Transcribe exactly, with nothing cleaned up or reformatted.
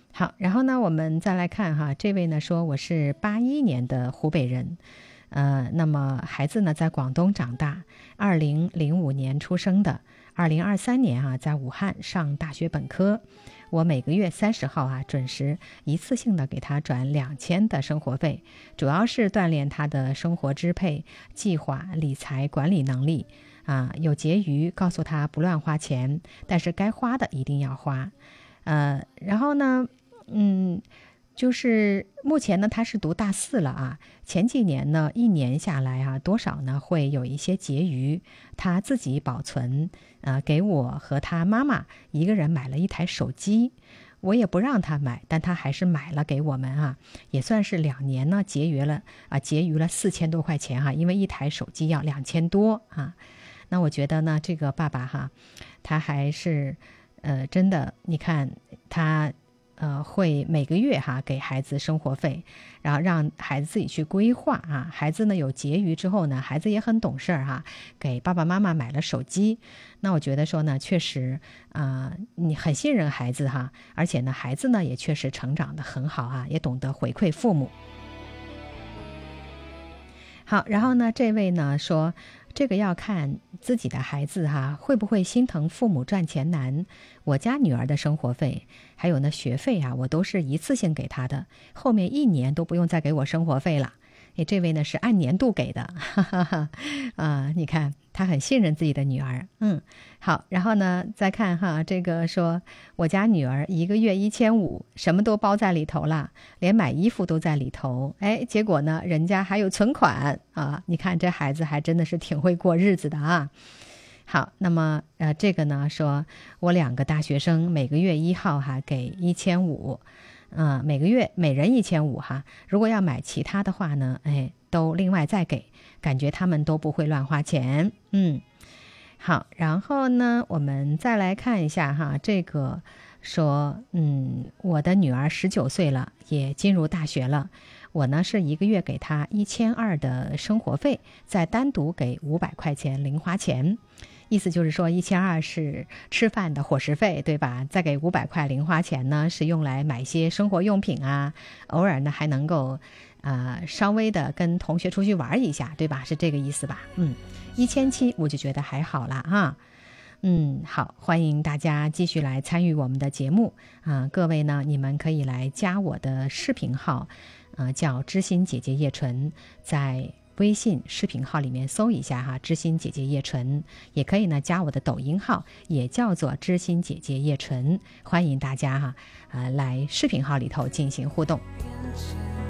好，然后呢，我们再来看哈，这位呢说我是八一年的湖北人，呃，那么孩子呢在广东长大，二零零五年出生的，二零二三年啊在武汉上大学本科。我每个月三十号啊准时一次性的给他转两千的生活费，主要是锻炼他的生活支配、计划、理财管理能力啊，有结余告诉他不乱花钱，但是该花的一定要花。呃，然后呢，嗯。就是目前呢，他是读大四了啊。前几年呢，一年下来啊，多少呢会有一些结余，他自己保存，呃，给我和他妈妈一个人买了一台手机。我也不让他买，但他还是买了给我们啊，也算是两年呢节约了啊，结余了四千多块钱哈、啊，因为一台手机要两千多啊。那我觉得呢，这个爸爸哈，他还是呃真的，你看他。呃，会每个月哈给孩子生活费，然后让孩子自己去规划啊。孩子呢有结余之后呢，孩子也很懂事哈，给爸爸妈妈买了手机。那我觉得说呢，确实啊、呃，你很信任孩子哈，而且呢，孩子呢也确实成长得很好啊，也懂得回馈父母。好，然后呢，这位呢说，这个要看自己的孩子哈，会不会心疼父母赚钱难。我家女儿的生活费，还有呢学费啊，我都是一次性给她的，后面一年都不用再给我生活费了。诶，这位呢是按年度给的，哈哈哈啊，你看他很信任自己的女儿，嗯，好，然后呢再看哈，这个说我家女儿一个月一千五，什么都包在里头了，连买衣服都在里头，哎，结果呢人家还有存款啊，你看这孩子还真的是挺会过日子的啊。好，那么呃这个呢说我两个大学生每个月一号哈给一千五。嗯，每个月每人一千五哈，如果要买其他的话呢，哎，都另外再给，感觉他们都不会乱花钱。嗯，好，然后呢，我们再来看一下哈，这个说，嗯，我的女儿十九岁了，也进入大学了，我呢是一个月给她一千二的生活费，再单独给五百块钱零花钱。意思就是说一千二是吃饭的伙食费，对吧？再给五百块零花钱呢，是用来买些生活用品啊，偶尔呢还能够啊、呃、稍微的跟同学出去玩一下，对吧？是这个意思吧？嗯，一千七我就觉得还好啦哈。嗯，好，欢迎大家继续来参与我们的节目啊、呃！各位呢，你们可以来加我的视频号，呃，叫知心姐姐叶纯，在微信视频号里面搜一下哈，知心姐姐叶纯，也可以呢加我的抖音号，也叫做知心姐姐叶纯，欢迎大家哈，呃，来视频号里头进行互动。